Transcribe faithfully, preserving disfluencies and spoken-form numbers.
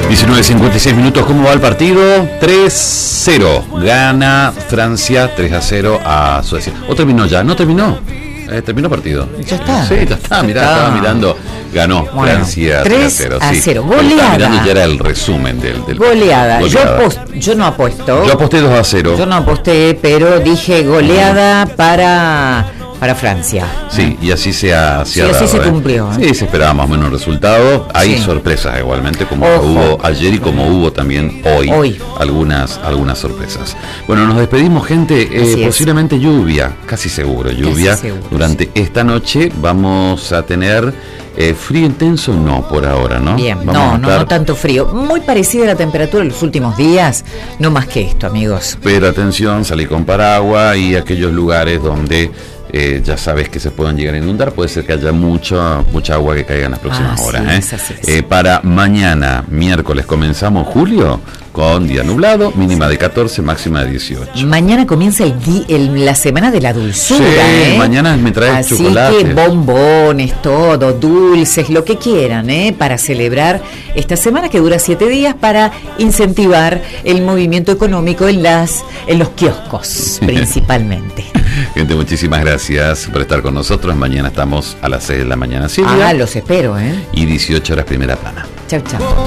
diecinueve cincuenta y seis minutos, ¿cómo va el partido? tres cero, gana Francia tres a cero a Suecia. ¿O terminó ya? ¿No terminó? Eh, terminó el partido. Ya está. Sí, ya está, mirá, está. estaba mirando. Ganó Bueno, Francia tres a cero. Goleada. Estaba mirando y ya era el resumen del, del Goleada. goleada. Yo, apost, yo no apuesto. Yo aposté dos a cero. Yo no aposté, pero dije goleada para, para Francia. Sí, y así se ha, se Sí, ha así dado, se ¿eh? cumplió, ¿eh? Sí, se esperaba más o menos el resultado. Hay Sí. sorpresas igualmente, como Ojo. hubo ayer y como hubo también hoy. Hoy. Algunas, algunas sorpresas. Bueno, nos despedimos, gente. Eh, Así es. posiblemente lluvia, casi seguro, lluvia. Casi seguro, Durante esta noche vamos a tener eh, frío intenso, no, por ahora, ¿no? Bien, Vamos no, a no, estar- no tanto frío. Muy parecida a la temperatura de los últimos días. No más que esto, amigos. Pero atención, salir con paraguas y aquellos lugares donde eh, ya sabes que se pueden llegar a inundar, puede ser que haya mucha mucha agua que caiga en las próximas Así horas. es, ¿eh? así es. Eh, para mañana, miércoles, comenzamos julio con día nublado, mínima de catorce, máxima de dieciocho. Mañana comienza el di- el- la semana de la dulzura, Sí, ¿eh? mañana me traes Así chocolate. que bombones, todo, dulces, lo que quieran, ¿eh? Para celebrar esta semana que dura siete días para incentivar el movimiento económico en las en los kioscos, principalmente. Gente, muchísimas gracias por estar con nosotros. Mañana estamos a las seis de la mañana, Silvia, Ah, los espero, ¿eh? y dieciocho horas primera plana. Chau, chau.